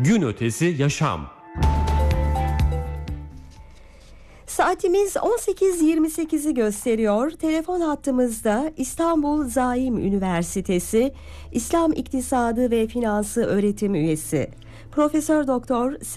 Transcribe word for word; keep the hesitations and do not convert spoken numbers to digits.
Gün ötesi yaşam. Saatimiz on sekiz yirmi sekizi gösteriyor. Telefon hattımızda İstanbul Zaim Üniversitesi İslam İktisadı ve Finansı Öğretim Üyesi Profesör Doktor